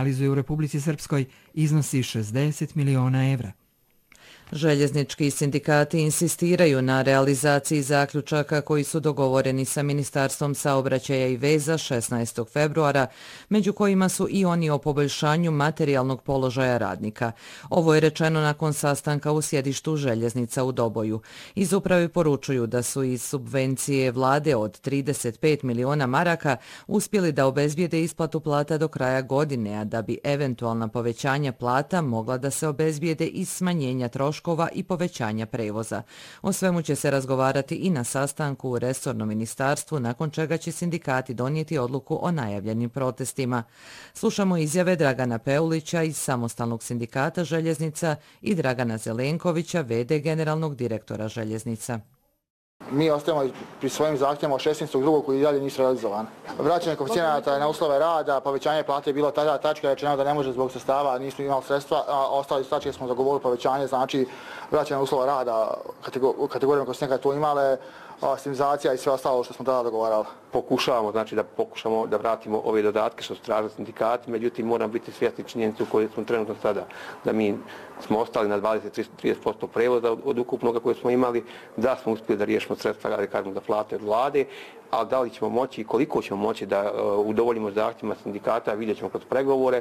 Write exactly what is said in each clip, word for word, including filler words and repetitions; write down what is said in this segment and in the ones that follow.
realizuje u Republici Srpskoj iznosi šezdeset miliona evra. Željeznički sindikati insistiraju na realizaciji zaključaka koji su dogovoreni sa Ministarstvom saobraćaja i veza šesnaestog februara, među kojima su i oni o poboljšanju materijalnog položaja radnika. Ovo je rečeno nakon sastanka u sjedištu željeznica u Doboju. Iz uprave poručuju da su iz subvencije vlade od trideset pet miliona maraka uspjeli da obezbijede isplatu plata do kraja godine, a da bi eventualna povećanja plata mogla da se obezbijede iz smanjenja troškova i povećanja prevoza. O svemu će se razgovarati i na sastanku u resornom ministarstvu, nakon čega će sindikati donijeti odluku o najavljenim protestima. Slušamo izjave Dragana Peulića iz Samostalnog sindikata željeznica i Dragana Zelenkovića, ve de generalnog direktora željeznica. Mi ostajemo pri svojim zahtjevima od šesnaestog drugog koji i dalje nisu realizovani. Vraćanje koeficijenata na uslove rada, povećanje plate je bilo tada tačka, rečeno da ne može zbog sredstava, nismo imali sredstva, a ostali tačke smo dogovorili povećanje, znači vraćanje uslova rada u kategorijama koje su nekada to imale, stimizacija i sve ostalo što smo tada dogovarali. Pokušavamo, znači da pokušamo da vratimo ove dodatke što su tražili sindikati, međutim moramo biti svjesni činjenice u kojoj smo trenutno sada, da mi smo ostali na dvadeset do trideset posto prevoza od, od ukupnoga koje smo imali, da smo uspjeli da riješimo sredstva, da kažemo da plate od vlade, ali da li ćemo moći i koliko ćemo moći da uh, udovoljimo zahtjevima sindikata, vidjet ćemo kroz pregovore.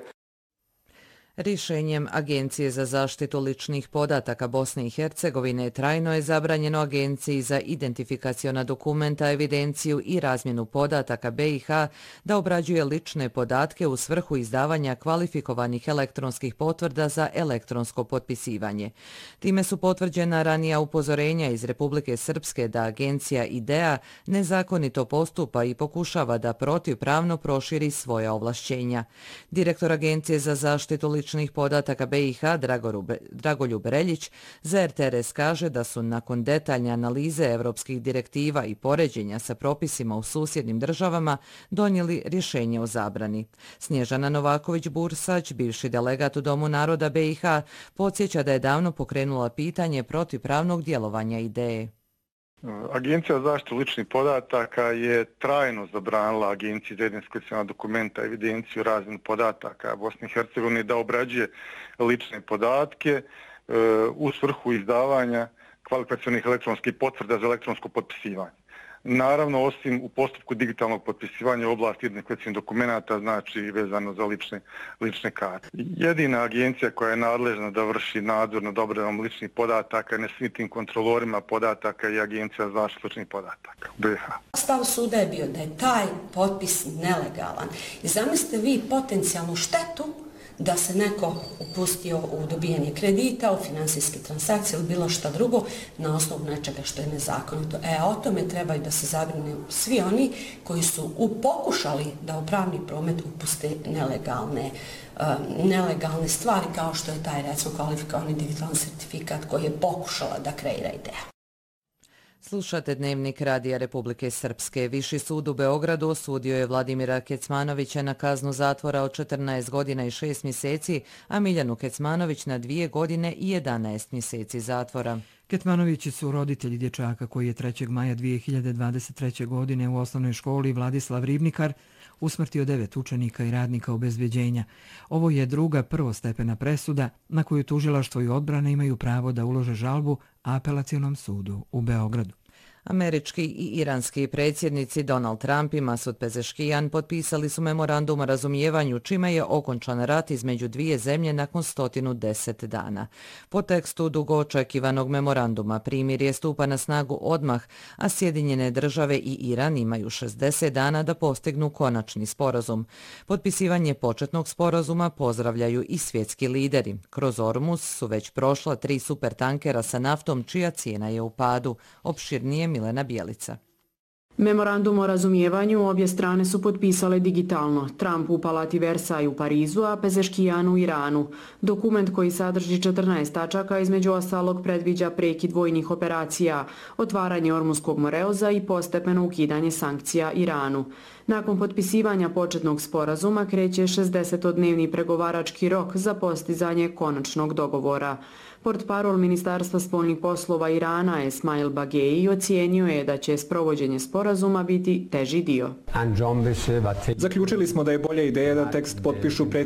Rješenjem Agencije za zaštitu ličnih podataka Bosne i Hercegovine trajno je zabranjeno Agenciji za identifikaciona dokumenta, evidenciju i razmjenu podataka be i ha da obrađuje lične podatke u svrhu izdavanja kvalifikovanih elektronskih potvrda za elektronsko potpisivanje. Time su potvrđena ranija upozorenja iz Republike Srpske da Agencija I D E A nezakonito postupa i pokušava da protivpravno proširi svoja ovlašćenja. Direktor Agencije za zaštitu ličnih ličnih podataka be i ha Dragoljub Reljić za er te er es kaže da su nakon detaljne analize evropskih direktiva i poređenja sa propisima u susjednim državama donijeli rješenje o zabrani. Snježana Novaković-Bursać, bivši delegat u Domu naroda be i ha, podsjeća da je davno pokrenula pitanje protivpravnog djelovanja I D E E. Agencija za zaštitu ličnih podataka je trajno zabranila Agenciji za identifikaciona dokumenta, evidenciju, razmjenu podataka Bosne i Hercegovine da obrađuje lične podatke e, u svrhu izdavanja kvalifikacionih elektronskih potvrda za elektronsko potpisivanje. Naravno, osim u postupku digitalnog potpisivanja u oblasti identifikacionih dokumenta, znači vezano za lične, lične karte. Jedina agencija koja je nadležna da vrši nadzor nad obradom ličnih podataka, ne svim tim kontrolorima podataka je Agencija za zaštitu ličnih podataka, be i ha. Stav suda je bio da je taj potpis nelegalan. I zamislite vi potencijalnu štetu da se neko upustio u dobijanje kredita, u finansijske transakcije ili bilo šta drugo na osnovu nečega što je nezakonito. E, a o tome trebaju da se zabrinu svi oni koji su u pokušali da u pravni promet upuste nelegalne, um, nelegalne stvari kao što je taj, recimo, kvalifikovani digitalni sertifikat koji je pokušala da kreira ideja. Slušate Dnevnik Radija Republike Srpske. Viši sud u Beogradu osudio je Vladimira Kecmanovića na kaznu zatvora od četrnaest godina i šest mjeseci, a Miljanu Kecmanović na dvije godine i jedanaest mjeseci zatvora. Kecmanovići su roditelji dječaka koji je trećeg maja dvije hiljade dvadeset treće. godine u osnovnoj školi Vladislav Ribnikar usmrtio devet učenika i radnika obezbeđenja. Ovo je druga prvostepena presuda na koju tužilaštvo i odbrana imaju pravo da ulože žalbu Apelacionom sudu u Beogradu. Američki i iranski predsjednici Donald Trump i Masud Pezeškijan potpisali su memorandum o razumijevanju čime je okončan rat između dvije zemlje nakon stotinu deset dana. Po tekstu dugo očekivanog memoranduma primirje stupa na snagu odmah, a Sjedinjene države i Iran imaju šezdeset dana da postignu konačni sporazum. Potpisivanje početnog sporazuma pozdravljaju i svjetski lideri. Kroz Ormuz su već prošla tri supertankera sa naftom čija cijena je u padu. Opširnije Milena Bjelica. Memorandum o razumijevanju obje strane su potpisale digitalno. Trump u Palati Versailles u Parizu, a Pezeškijan u Iranu. Dokument koji sadrži četrnaest tačaka između ostalog predviđa prekid vojnih operacija, otvaranje Ormuskog moreoza i postepeno ukidanje sankcija Iranu. Nakon potpisivanja početnog sporazuma kreće šezdesetodnevni pregovarački rok za postizanje konačnog dogovora. Portparol Ministarstva spoljnih poslova Irana Esmail Bagei ocijenio je da će sprovođenje sporazuma biti teži dio. Zaključili smo da je bolja ideja da tekst potpišu